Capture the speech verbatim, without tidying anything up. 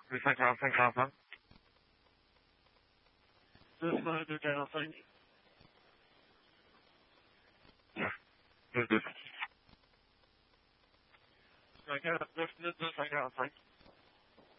We think I'll think I'll think. This way to get a thing. Yeah. This, this. I got this, this, this, I got a thing.